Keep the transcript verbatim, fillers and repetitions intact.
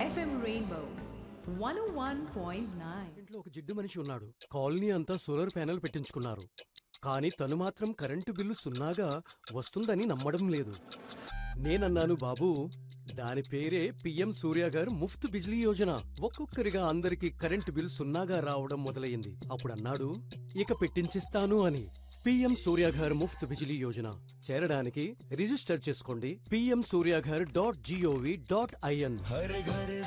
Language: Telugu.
ఎఫ్ఎం రెయిన్బో వన్ ఓ వన్ పాయింట్ నైన్. ఇంట్లో ఒక జిడ్డు మనిషి ఉన్నాడు. కాలనీ అంతా సోలార్ ప్యానెల్ పెట్టించుకున్నారు. కానీ తను మాత్రం కరెంటు బిల్లు సున్నాగా వస్తుందని నమ్మడం లేదు. నేనన్నాను, బాబూ, దాని పేరే పిఎం సూర్య గారు ముఫ్త్ బిజ్లీ యోజన. ఒక్కొక్కరిగా అందరికి కరెంటు బిల్ సున్నాగా రావడం మొదలయ్యింది. అప్పుడన్నాడు, ఇక పెట్టించిస్తాను అని. పిఎం సూర్యాఘర్ ముఫ్త్ బిజిలీ యోజన చేరడానికి రిజిస్టర్ చేసుకోండి PM Surya Ghar dot GOV dot IN.